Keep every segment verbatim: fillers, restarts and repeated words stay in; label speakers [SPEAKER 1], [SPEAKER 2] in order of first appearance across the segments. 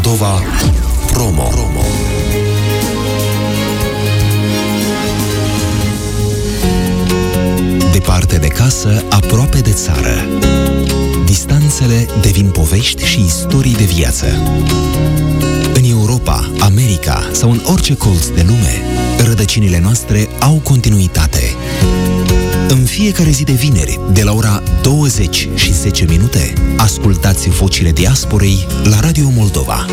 [SPEAKER 1] Moldova Promo. Promo. Departe de casă, aproape de țară. Distanțele devin povești și istorii de viață. În Europa, America sau în orice colț de lume, rădăcinile noastre au continuitate. În fiecare zi de vineri, de la ora douăzeci și zece minute, ascultați vocile diasporei la Radio Moldova.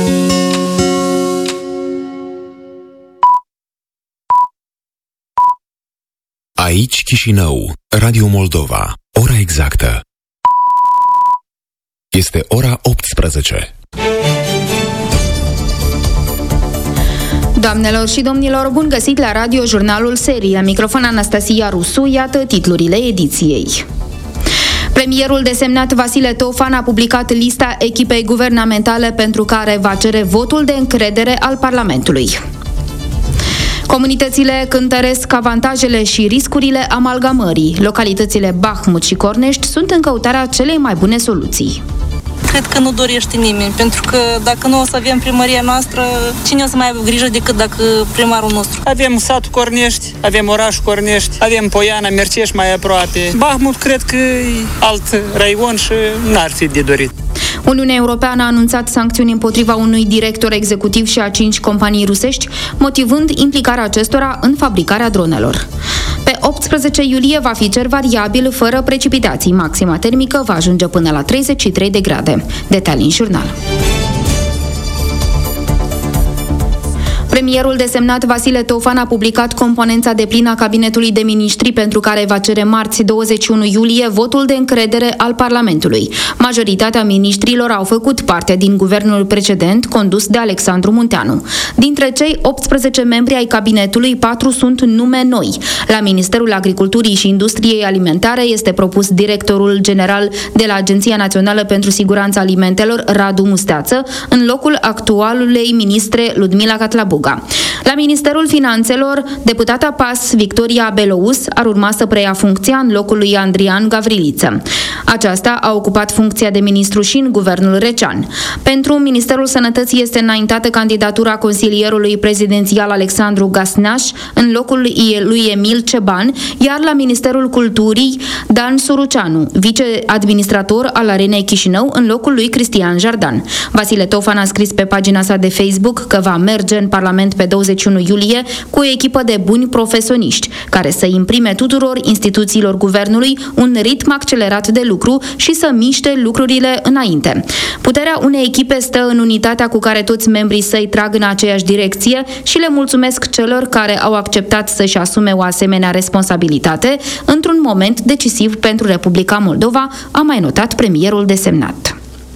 [SPEAKER 1] Aici Chișinău, Radio Moldova. Ora exactă este ora optsprezece.
[SPEAKER 2] Doamnelor și domnilor, bun găsit la Radio Jurnalul Serii. La microfon Anastasia Rusu, iată titlurile ediției. Premierul desemnat Vasile Tofan a publicat lista echipei guvernamentale pentru care va cere votul de încredere al Parlamentului. Comunitățile cântăresc avantajele și riscurile amalgamării. Localitățile Bahmut și Cornești sunt în căutarea celei mai bune soluții.
[SPEAKER 3] Cred că nu dorește nimeni, pentru că dacă nu o să avem primăria noastră, cine o să mai aibă grijă decât dacă primarul nostru?
[SPEAKER 4] Avem satul Cornești, avem orașul Cornești, avem Poiana, Merceș mai aproape. Bahmut cred că e alt raion și n-ar fi de dorit.
[SPEAKER 2] Uniunea Europeană a anunțat sancțiuni împotriva unui director executiv și a cinci companii rusești, motivând implicarea acestora în fabricarea dronelor. Pe optsprezece iulie va fi cer variabil, fără precipitații. Maxima termică va ajunge până la treizeci și trei de grade. Detalii în jurnal. Premierul desemnat Vasile Tofan a publicat componența deplină a cabinetului de miniștri pentru care va cere marți douăzeci și unu iulie votul de încredere al Parlamentului. Majoritatea miniștrilor au făcut parte din guvernul precedent condus de Alexandru Munteanu. Dintre cei optsprezece membri ai cabinetului, patru sunt nume noi. La Ministerul Agriculturii și Industriei Alimentare este propus directorul general de la Agenția Națională pentru Siguranța Alimentelor, Radu Musteață, în locul actualului ministre Ludmila Catlabuga. La Ministerul Finanțelor, deputata P A S Victoria Belouz ar urma să preia funcția în locul lui Andrian Gavriliță. Aceasta a ocupat funcția de ministru și în guvernul Recean. Pentru Ministerul Sănătății este înaintată candidatura consilierului prezidențial Alexandru Gasnaș în locul lui Emil Ceban, iar la Ministerul Culturii Dan Suruceanu, viceadministrator al Arenei Chișinău, în locul lui Cristian Jardan. Vasile Tofan a scris pe pagina sa de Facebook că va merge în Parlament pe douăzeci și unu iulie cu o echipă de buni profesioniști, care să imprime tuturor instituțiilor guvernului un ritm accelerat de lucru și să miște lucrurile înainte. Puterea unei echipe stă în unitatea cu care toți membrii săi trag în aceeași direcție și le mulțumesc celor care au acceptat să-și asume o asemenea responsabilitate într-un moment decisiv pentru Republica Moldova, a mai notat premierul desemnat.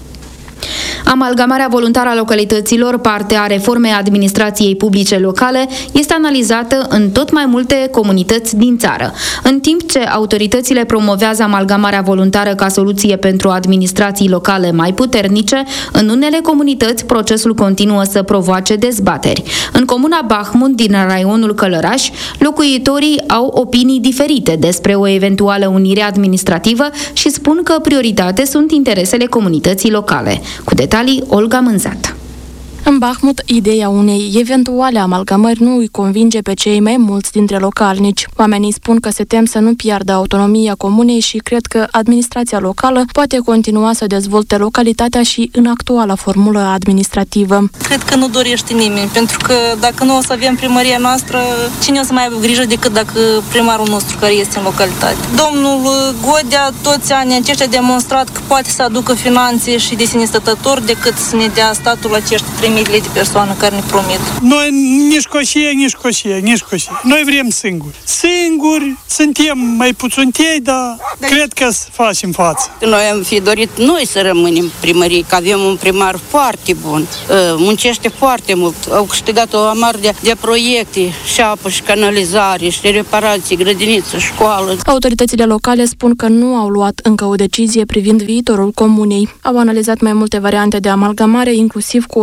[SPEAKER 2] Amalgamarea voluntară a localităților, parte a reformei administrației publice locale, este analizată în tot mai multe comunități din țară. În timp ce autoritățile promovează amalgamarea voluntară ca soluție pentru administrații locale mai puternice, în unele comunități procesul continuă să provoace dezbateri. În comuna Bahmut din raionul Călăraș, locuitorii au opinii diferite despre o eventuală unire administrativă și spun că prioritate sunt interesele comunității locale. Cu detalii, Olga Mânzat.
[SPEAKER 5] În Bahmut, ideea unei eventuale amalgamări nu îi convinge pe cei mai mulți dintre localnici. Oamenii spun că se tem să nu piardă autonomia comunei și cred că administrația locală poate continua să dezvolte localitatea și în actuala formulă administrativă.
[SPEAKER 3] Cred că nu dorește nimeni, pentru că dacă nu o să avem primăria noastră, cine o să mai aibă grijă decât dacă primarul nostru care este în localitate. Domnul Godea, toți anii aceștia a demonstrat că poate să aducă finanțe și de sine stătători decât să ne dea statul acești trei mii de persoane care ne promit.
[SPEAKER 4] Noi nici coșie, nici coșie, nici coșie. Noi vrem singuri. Singuri, suntem mai puțuntei, dar de cred că să facem față.
[SPEAKER 6] Noi am fi dorit noi să rămânem primării, că avem un primar foarte bun, muncește foarte mult, au câștigat o amară de, de proiecte, și apă, și canalizare, și reparații, grădiniță, școală.
[SPEAKER 5] Autoritățile locale spun că nu au luat încă o decizie privind viitorul comunei. Au analizat mai multe variante de amalgamare, inclusiv cu orașele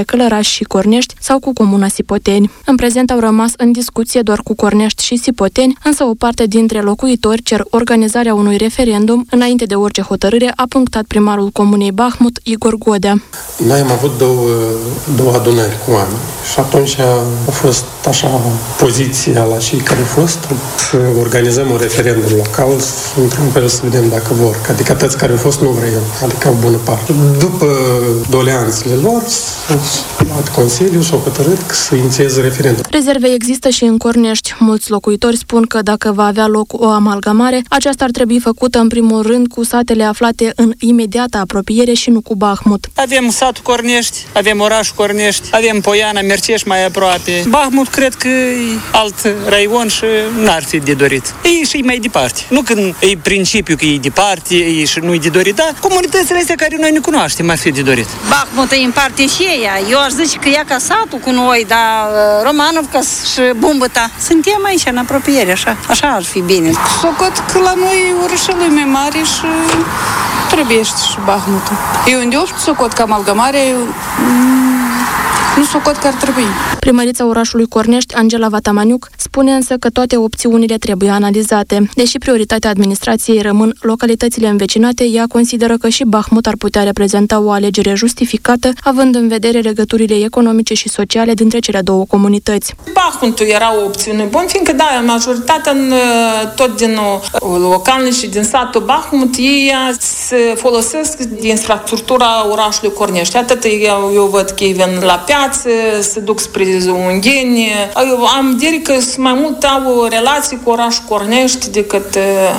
[SPEAKER 5] Călăraș și Cornești sau cu comuna Sipoteni. În prezent au rămas în discuție doar cu Cornești și Sipoteni, însă o parte dintre locuitori cer organizarea unui referendum înainte de orice hotărâre, a punctat primarul comunei Bahmut, Igor Godea.
[SPEAKER 7] Noi am avut două, două adunări cu oameni și atunci a fost așa poziția la cei care au fost să organizăm un referendum local, într-un fel să vedem dacă vor. Adică toți care au fost nu vreau, adică o bună parte. După doleanțele lor, s-a luat Consiliul și au hotărât că să inițieze referendum.
[SPEAKER 5] Rezerve există și în Cornești. Mulți locuitori spun că dacă va avea loc o amalgamare, aceasta ar trebui făcută în primul rând cu satele aflate în imediată apropiere și nu cu Bahmut.
[SPEAKER 8] Avem satul Cornești, avem orașul Cornești, avem Poiana, Merceș mai aproape. Bahmut cred că e alt raion și n-ar fi de dorit. E și mai departe. Nu când e principiu că e departe, e și nu-i de dorit, dar comunitățile astea care noi ne cunoaștem ar fi de dorit.
[SPEAKER 6] Bahmut e în parte și ea. Eu aș zice că ea ca satul cu noi, dar Romanovca și Bumbăta. Suntem aici în apropiere, așa. Așa ar fi bine.
[SPEAKER 9] Socot că la noi orășelul e mai mare și trebuie și Bahmutul. Eu unde opt socot că amalgamare nu socot că ar trebui.
[SPEAKER 5] Primărița orașului Cornești, Angela Vatamaniuc, spune însă că toate opțiunile trebuie analizate. Deși prioritatea administrației rămân localitățile învecinate, ea consideră că și Bahmut ar putea reprezenta o alegere justificată, având în vedere legăturile economice și sociale dintre cele două comunități.
[SPEAKER 10] Bahmutul era o opțiune bună, fiindcă da, majoritatea în, tot din localnici și din satul Bahmut, ei se folosesc din infrastructura orașului Cornești. Atât eu, eu văd că ei vin la piață, se duc spre Ungheni. Am vedere că mai mult au relații cu orașul Cornești decât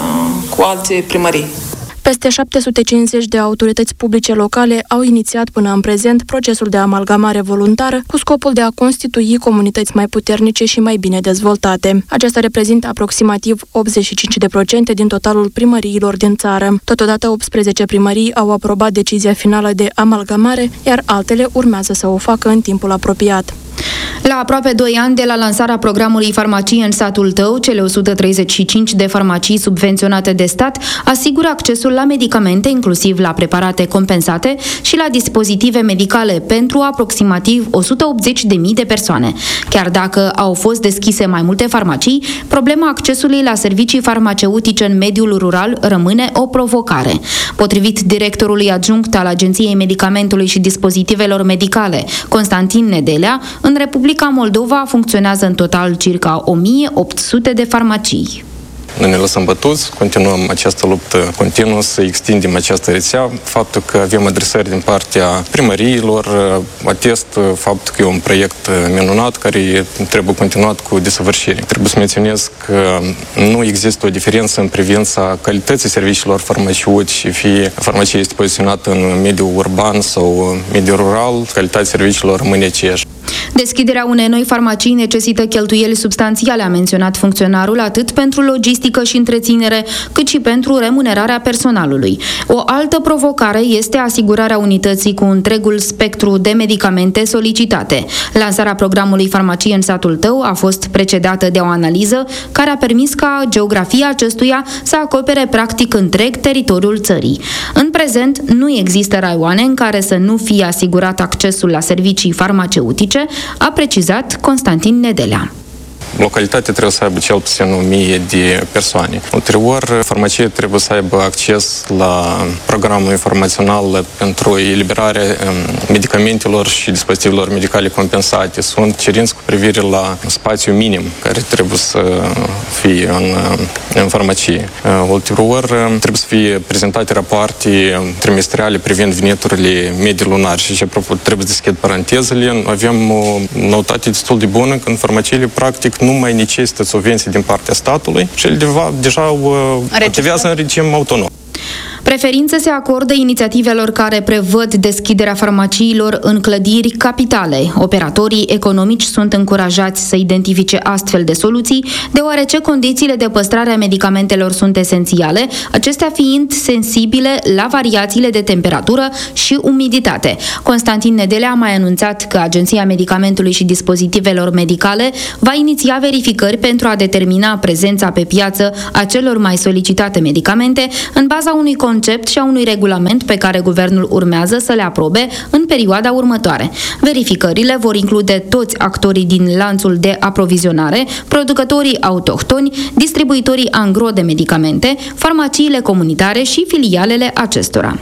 [SPEAKER 10] cu alte primării.
[SPEAKER 5] Peste șapte sute cincizeci de autorități publice locale au inițiat până în prezent procesul de amalgamare voluntară cu scopul de a constitui comunități mai puternice și mai bine dezvoltate. Acesta reprezintă aproximativ optzeci și cinci la sută din totalul primăriilor din țară. Totodată, optsprezece primării au aprobat decizia finală de amalgamare, iar altele urmează să o facă în timpul apropiat.
[SPEAKER 2] La aproape doi ani de la lansarea programului Farmacie în satul tău, cele o sută treizeci și cinci de farmacii subvenționate de stat asigură accesul la medicamente, inclusiv la preparate compensate și la dispozitive medicale pentru aproximativ o sută optzeci de mii de persoane. Chiar dacă au fost deschise mai multe farmacii, problema accesului la servicii farmaceutice în mediul rural rămâne o provocare. Potrivit directorului adjunct al Agenției Medicamentului și Dispozitivelor Medicale, Constantin Nedelea, în Republica Moldova funcționează în total circa o mie opt sute de farmacii.
[SPEAKER 11] Nu ne lăsăm bătuți, continuăm această luptă continuă să extindem această rețea. Faptul că avem adresări din partea primăriilor atest faptul că e un proiect minunat care trebuie continuat cu desăvârșire. Trebuie să menționez că nu există o diferență în privința calității serviciilor farmaceutice, fie farmacia este poziționată în mediul urban sau mediul rural, calitatea serviciilor rămâne aceeași.
[SPEAKER 2] Deschiderea unei noi farmacii necesită cheltuieli substanțiale, a menționat funcționarul, atât pentru logistică și întreținere, cât și pentru remunerarea personalului. O altă provocare este asigurarea unității cu întregul spectru de medicamente solicitate. Lansarea programului Farmacie în satul tău a fost precedată de o analiză care a permis ca geografia acestuia să acopere practic întreg teritoriul țării. În prezent, nu există raioane în care să nu fie asigurat accesul la servicii farmaceutice, a precizat Constantin Nedelea.
[SPEAKER 11] Localitatea trebuie să aibă cel puțin o mie de persoane. Ulterior, farmacia trebuie să aibă acces la programul informațional pentru eliberarea medicamentelor și dispozitivelor medicale compensate. Sunt cerințe cu privire la spațiu minim care trebuie să fie în, în farmacie. Ulterior, trebuie să fie prezentate rapoarte trimestriale privind veniturile medii lunare și, apropo, trebuie să deschid parantezele. Avem o noutate destul de bună că în farmaciile, practic, nu mai necesită subvenții din partea statului și ele deja activează în regim autonom.
[SPEAKER 2] Preferință se acordă inițiativelor care prevăd deschiderea farmaciilor în clădiri capitale. Operatorii economici sunt încurajați să identifice astfel de soluții, deoarece condițiile de păstrare a medicamentelor sunt esențiale, acestea fiind sensibile la variațiile de temperatură și umiditate. Constantin Nedelea a mai anunțat că Agenția Medicamentului și Dispozitivelor Medicale va iniția verificări pentru a determina prezența pe piață a celor mai solicitate medicamente în baza unui concept concept și a unui regulament pe care guvernul urmează să le aprobe în perioada următoare. Verificările vor include toți actorii din lanțul de aprovizionare, producătorii autohtoni, distribuitorii angro de medicamente, farmaciile comunitare și filialele acestora.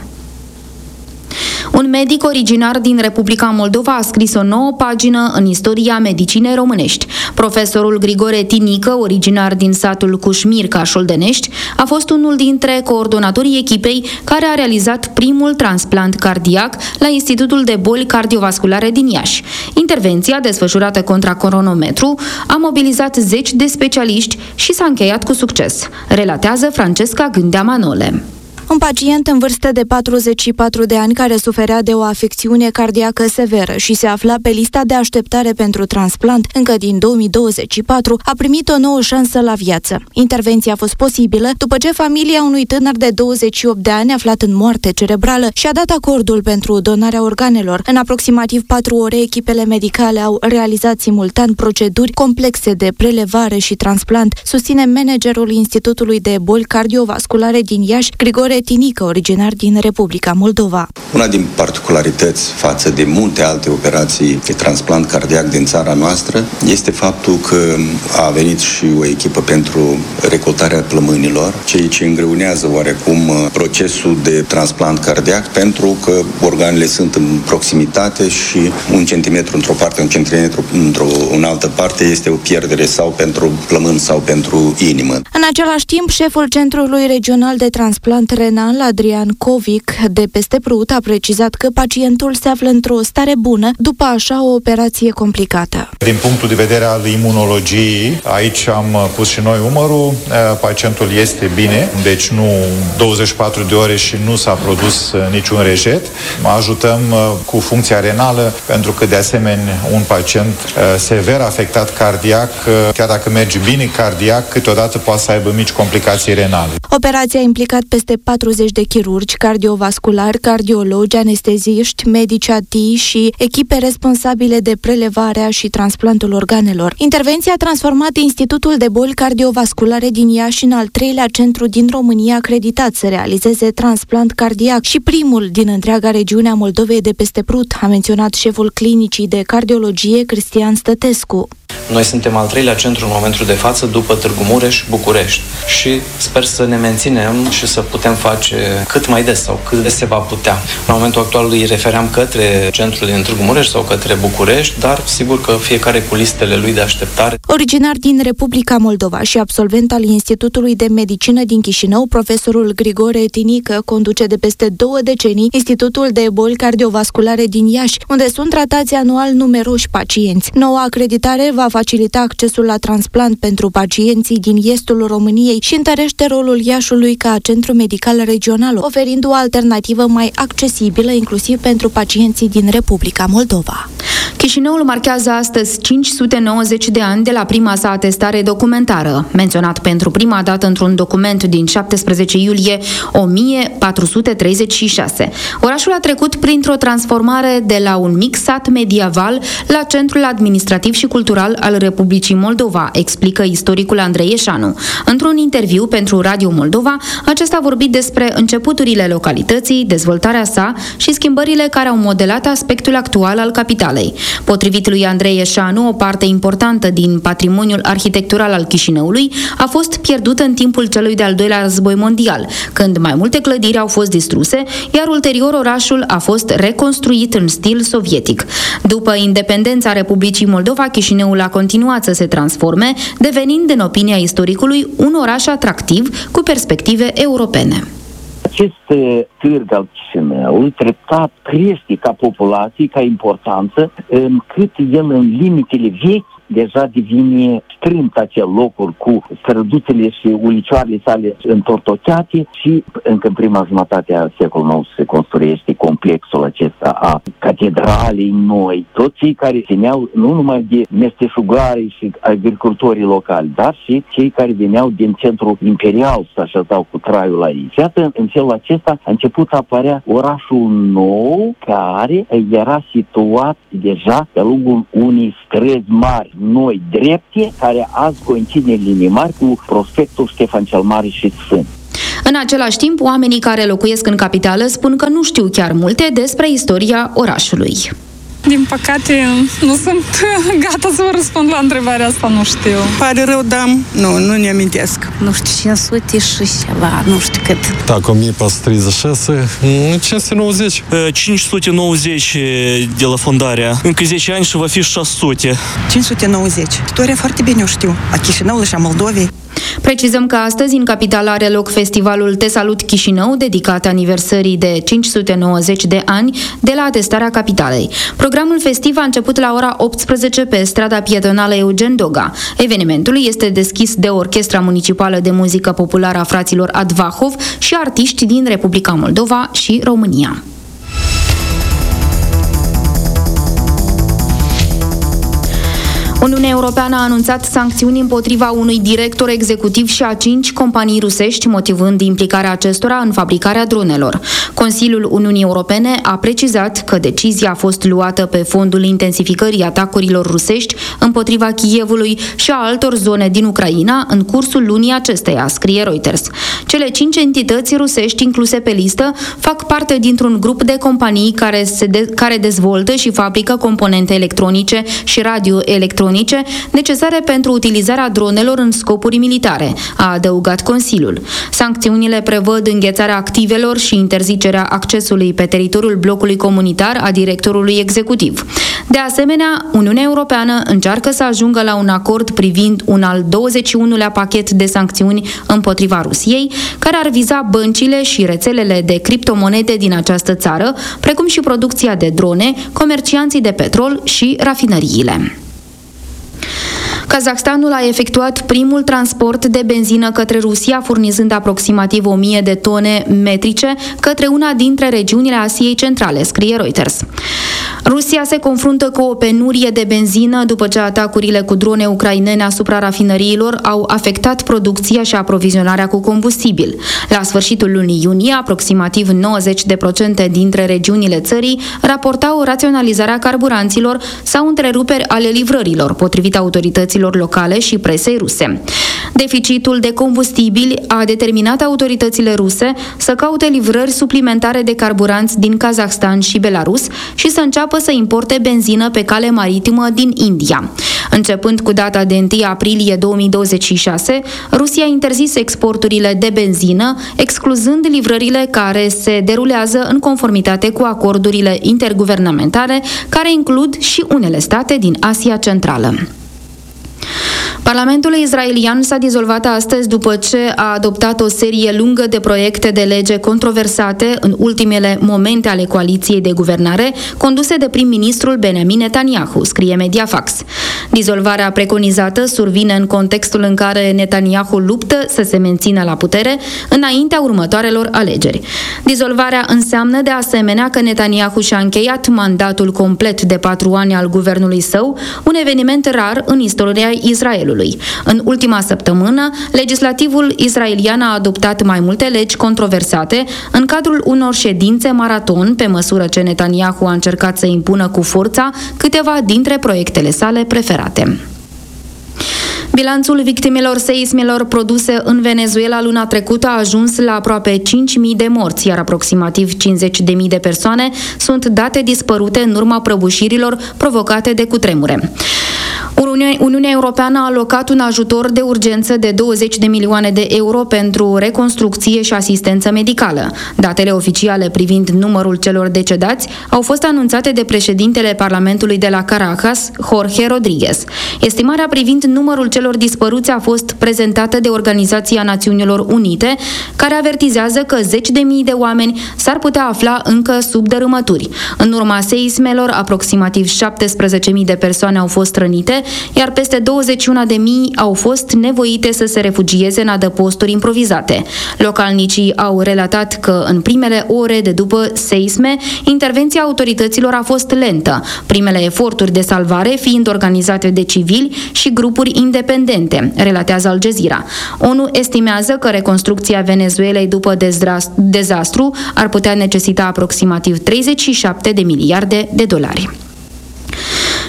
[SPEAKER 2] Un medic originar din Republica Moldova a scris o nouă pagină în istoria medicinei românești. Profesorul Grigore Tinică, originar din satul Cușmirca, Șoldenești, a fost unul dintre coordonatorii echipei care a realizat primul transplant cardiac la Institutul de Boli Cardiovasculare din Iași. Intervenția, desfășurată contra cronometru, a mobilizat zeci de specialiști și s-a încheiat cu succes, relatează Francesca Gândea Manole.
[SPEAKER 12] Un pacient în vârstă de patruzeci și patru de ani care suferea de o afecțiune cardiacă severă și se afla pe lista de așteptare pentru transplant încă din două mii douăzeci și patru, a primit o nouă șansă la viață. Intervenția a fost posibilă după ce familia unui tânăr de douăzeci și opt de ani aflat în moarte cerebrală și-a dat acordul pentru donarea organelor. În aproximativ patru ore, echipele medicale au realizat simultan proceduri complexe de prelevare și transplant, susține managerul Institutului de Boli Cardiovasculare din Iași, Grigore Tinică, originar din Republica Moldova.
[SPEAKER 13] Una din particularități față de multe alte operații de transplant cardiac din țara noastră este faptul că a venit și o echipă pentru recoltarea plămânilor, ceea ce îngreunează oarecum procesul de transplant cardiac, pentru că organele sunt în proximitate și un centimetru într-o parte, un centimetru într-o în altă parte este o pierdere sau pentru plămân sau pentru inimă.
[SPEAKER 12] În același timp, șeful Centrului Regional de Transplant Renal, Adrian Covic, de peste Prut, a precizat că pacientul se află într-o stare bună după așa o operație complicată.
[SPEAKER 14] Din punctul de vedere al imunologiei, aici am pus și noi umărul, pacientul este bine, deci nu douăzeci și patru de ore și nu s-a produs niciun rejet. Ajutăm cu funcția renală, pentru că de asemenea un pacient sever afectat cardiac, chiar dacă merge bine cardiac, câteodată poate să aibă mici complicații renale.
[SPEAKER 12] Operația a implicat peste patruzeci de chirurgi, cardiovasculari, cardiologi, anesteziști, medici A T I și echipe responsabile de prelevarea și transplantul organelor. Intervenția a transformat Institutul de Boli Cardiovasculare din Iași în al treilea centru din România acreditat să realizeze transplant cardiac și primul din întreaga regiune a Moldovei de peste Prut, a menționat șeful clinicii de cardiologie Cristian Stătescu.
[SPEAKER 15] Noi suntem al treilea centru în momentul de față după Târgu Mureș, București și sper să ne menținem și să putem face cât mai des sau cât des se va putea. La momentul actual îi refeream către centrul din Târgu Mureș sau către București, dar sigur că fiecare cu listele lui de așteptare.
[SPEAKER 12] Originar din Republica Moldova și absolvent al Institutului de Medicină din Chișinău, profesorul Grigore Tinică conduce de peste două decenii Institutul de Boli Cardiovasculare din Iași, unde sunt tratați anual numeroși pacienți. Noua acreditare va facilita accesul la transplant pentru pacienții din estul României și întărește rolul Iașului ca centru medical regional, oferind o alternativă mai accesibilă inclusiv pentru pacienții din Republica Moldova.
[SPEAKER 2] Chișinăul marchează astăzi cinci sute nouăzeci de ani de la prima sa atestare documentară, menționat pentru prima dată într-un document din șaptesprezece iulie o mie patru sute treizeci și șase. Orașul a trecut printr-o transformare de la un mic sat medieval la centrul administrativ și cultural al Republicii Moldova, explică istoricul Andrei Eșanu. Într-un interviu pentru Radio Moldova, acesta a vorbit despre începuturile localității, dezvoltarea sa și schimbările care au modelat aspectul actual al capitalei. Potrivit lui Andrei Eșanu, o parte importantă din patrimoniul arhitectural al Chișinăului a fost pierdută în timpul celui de-al doilea război mondial, când mai multe clădiri au fost distruse, iar ulterior orașul a fost reconstruit în stil sovietic. După independența Republicii Moldova, Chișinăul a continuat să se transforme, devenind, în opinia istoricului, un oraș atractiv cu perspective europene.
[SPEAKER 16] Acest târg al Chișinăului treptat crește ca populație, ca importanță, încât el în limitele vechi deja devine strâmt acel locuri cu străduțele și ulicioarele sale întortocheate și încă în prima jumătate a secolului nou se construiește complexul acesta a catedralei noi. Toți cei care veneau nu numai de meșteșugari și agricultorii locali, dar și cei care veneau din centrul imperial să așezau cu traiul aici. Iată, în felul acesta a început să apărea orașul nou care era situat deja pe lungul unei străzi mari, noi, drepte, care azi coincide în linii mari cu prospectul Ștefan cel Mare și Sfânt.
[SPEAKER 2] În același timp, oamenii care locuiesc în capitală spun că nu știu chiar multe despre istoria orașului.
[SPEAKER 9] Din păcate, nu sunt gata să vă răspund la întrebarea asta, nu știu.
[SPEAKER 17] Pare rău, dar nu, nu ne amintesc.
[SPEAKER 18] Nu știu, cinci sute și ceva, nu știu cât.
[SPEAKER 19] Так, o mie patru sute treizeci și șase, cinci sute nouăzeci.
[SPEAKER 20] cinci sute nouăzeci de la fondarea. Încă zece ani și va fi șase sute.
[SPEAKER 17] cinci sute nouăzeci. Istoria foarte bine o știu. A Chișinăului și a Moldovei.
[SPEAKER 2] Precizăm că astăzi în capitală are loc festivalul Te Salut Chișinău, dedicat aniversării de cinci sute nouăzeci de ani de la atestarea capitalei. Programul festiv a început la ora optsprezece pe strada pietonală Eugen Doga. Evenimentul este deschis de Orchestra Municipală de Muzică Populară a fraților Advahov și artiști din Republica Moldova și România. Uniunea Europeană a anunțat sancțiuni împotriva unui director executiv și a cinci companii rusești, motivând implicarea acestora în fabricarea dronelor. Consiliul Uniunii Europene a precizat că decizia a fost luată pe fondul intensificării atacurilor rusești împotriva Kievului și a altor zone din Ucraina în cursul lunii acesteia, scrie Reuters. Cele cinci entități rusești incluse pe listă fac parte dintr-un grup de companii care, se de- care dezvoltă și fabrică componente electronice și radioelectronice necesare pentru utilizarea dronelor în scopuri militare, a adăugat Consiliul. Sancțiunile prevăd înghețarea activelor și interzicerea accesului pe teritoriul blocului comunitar a directorului executiv. De asemenea, Uniunea Europeană încearcă să ajungă la un acord privind un al douăzeci și unulea pachet de sancțiuni împotriva Rusiei, care ar viza băncile și rețelele de criptomonede din această țară, precum și producția de drone, comercianții de petrol și rafinăriile. Kazahstanul a efectuat primul transport de benzină către Rusia, furnizând aproximativ o mie de tone metrice către una dintre regiunile Asiei Centrale, scrie Reuters. Rusia se confruntă cu o penurie de benzină după ce atacurile cu drone ucrainene asupra rafinăriilor au afectat producția și aprovizionarea cu combustibil. La sfârșitul lunii iunie, aproximativ nouăzeci la sută dintre regiunile țării raportau raționalizarea carburanților sau întreruperi ale livrărilor, potrivit autorităților locale și presei ruse. Deficitul de combustibili a determinat autoritățile ruse să caute livrări suplimentare de carburanți din Kazahstan și Belarus și să înceapă să importe benzină pe cale maritimă din India. Începând cu data de întâi aprilie două mii douăzeci și șase, Rusia a interzis exporturile de benzină, excluzând livrările care se derulează în conformitate cu acordurile interguvernamentale, care includ și unele state din Asia Centrală. Parlamentul israelian s-a dizolvat astăzi după ce a adoptat o serie lungă de proiecte de lege controversate în ultimele momente ale coaliției de guvernare, conduse de prim-ministrul Benjamin Netanyahu, scrie Mediafax. Dizolvarea preconizată survine în contextul în care Netanyahu luptă să se mențină la putere înaintea următoarelor alegeri. Dizolvarea înseamnă de asemenea că Netanyahu și-a încheiat mandatul complet de patru ani al guvernului său, un eveniment rar în istoria Israelului. În ultima săptămână, legislativul israelian a adoptat mai multe legi controversate în cadrul unor ședințe maraton, pe măsură ce Netanyahu a încercat să impună cu forța câteva dintre proiectele sale preferate. Bilanțul victimelor seismelor produse în Venezuela luna trecută a ajuns la aproape cinci mii de morți, iar aproximativ cincizeci de mii de persoane sunt date dispărute în urma prăbușirilor provocate de cutremure. Uniunea Europeană a alocat un ajutor de urgență de douăzeci de milioane de euro pentru reconstrucție și asistență medicală. Datele oficiale privind numărul celor decedați au fost anunțate de președintele Parlamentului de la Caracas, Jorge Rodriguez. Estimarea privind numărul celor dispăruți a fost prezentată de Organizația Națiunilor Unite, care avertizează că zeci de mii de oameni s-ar putea afla încă sub dărâmături. În urma seismelor, aproximativ șaptesprezece mii de persoane au fost rănite, iar peste douăzeci și unu de mii au fost nevoite să se refugieze în adăposturi improvizate. Localnicii au relatat că în primele ore de după seisme, intervenția autorităților a fost lentă, primele eforturi de salvare fiind organizate de civili și grupuri independente, relatează Al Jazeera. ONU estimează că reconstrucția Venezuelei după dezastru ar putea necesita aproximativ treizeci și șapte de miliarde de dolari.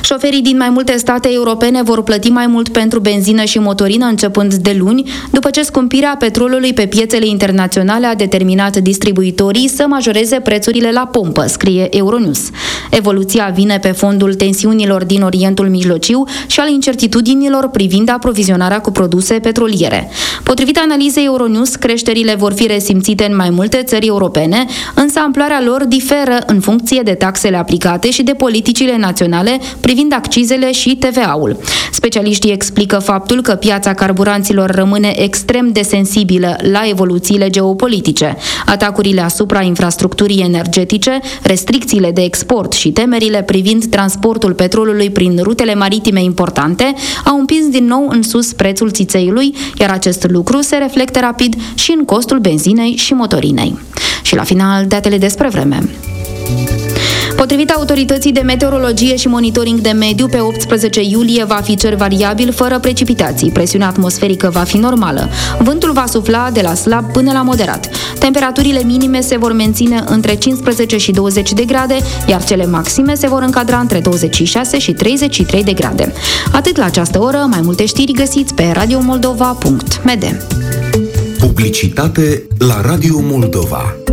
[SPEAKER 2] Șoferii din mai multe state europene vor plăti mai mult pentru benzină și motorină începând de luni, după ce scumpirea petrolului pe piețele internaționale a determinat distribuitorii să majoreze prețurile la pompă, scrie Euronews. Evoluția vine pe fondul tensiunilor din Orientul Mijlociu și al incertitudinilor privind aprovizionarea cu produse petroliere. Potrivit analizei Euronews, creșterile vor fi resimțite în mai multe țări europene, însă amploarea lor diferă în funcție de taxele aplicate și de politicile naționale privind accizele și T V A-ul. Specialiștii explică faptul că piața carburanților rămâne extrem de sensibilă la evoluțiile geopolitice. Atacurile asupra infrastructurii energetice, restricțiile de export și temerile privind transportul petrolului prin rutele maritime importante au împins din nou în sus prețul țițeiului, iar acest lucru se reflectă rapid și în costul benzinei și motorinei. Și la final, datele despre vreme. Potrivit autorității de meteorologie și monitoring de mediu, pe optsprezece iulie va fi cer variabil fără precipitații. Presiunea atmosferică va fi normală. Vântul va sufla de la slab până la moderat. Temperaturile minime se vor menține între cincisprezece și douăzeci de grade, iar cele maxime se vor încadra între douăzeci și șase și treizeci și trei de grade. Atât la această oră, mai multe știri găsiți pe radio moldova punct m d.
[SPEAKER 1] Publicitate la Radio Moldova.